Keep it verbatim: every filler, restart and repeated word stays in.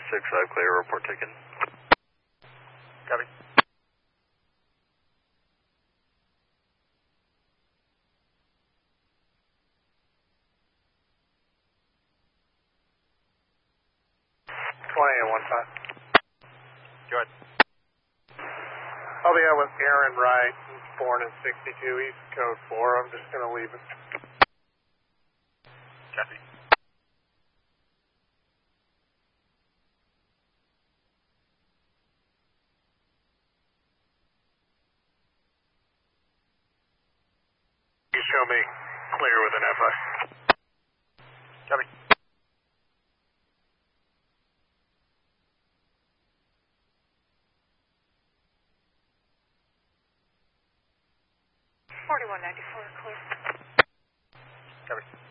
six five, clear, report taken. Copy. twenty and one five. Go ahead. I'll be out with Aaron Wright, born in sixty-two, East Code four. I'm just going to leave it. Copy. You show me clear with an F I. Copy. forty-one ninety-four, clear. Copy.